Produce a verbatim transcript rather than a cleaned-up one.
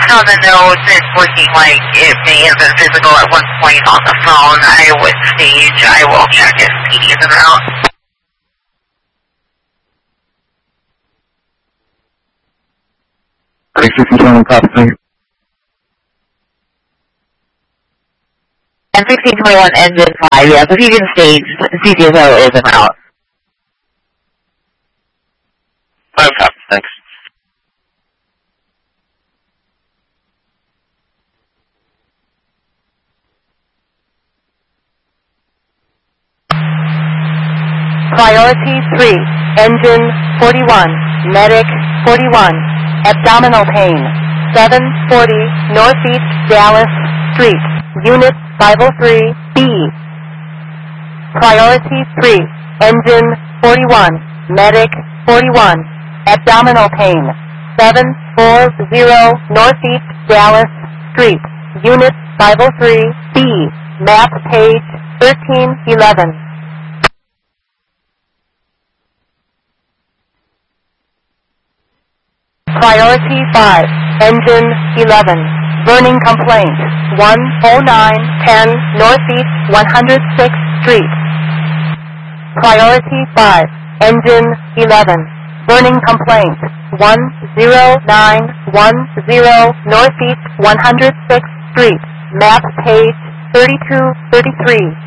on the notes, it's looking like it may have been visible at one point on the phone. I would stage. I will check if P D is en route. sixteen twenty-one, copy. And sixteen twenty-one engine five, yes, if you can stage, C C S O is en route. five copy, thanks. Priority three, engine forty-one, medic forty-one, abdominal pain, seven forty Northeast Dallas Street, Unit five oh three B. Priority three, engine forty-one, medic forty-one, abdominal pain, seven forty Northeast Dallas Street, Unit five oh three B, map page thirteen eleven. Priority five, engine eleven, burning complaint, one oh nine ten Northeast one oh sixth Street. Priority five, engine eleven, burning complaint, one oh nine ten Northeast one oh sixth Street, map page thirty-two thirty-three.